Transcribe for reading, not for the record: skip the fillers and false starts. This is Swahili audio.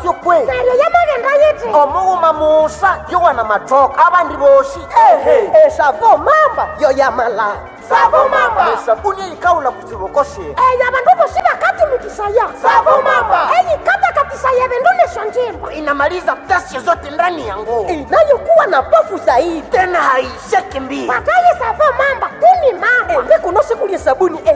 sio kwe Neryo yamagenda yiti omuuma musa yowana matoka abandi boshi esavo mamba yo yamala Savo mamba esabuni eyikawula ku kibokoshe abandu bosi bakatumikisaya Savo mamba eyikatakatisaya bindu neshonjimba inamaliza ghasia zote ndani ya nguo inayokuwa na pofu zaidi tena haisheki mbili. bataye savo mamba tuni mamba mbekunosikulie sabuni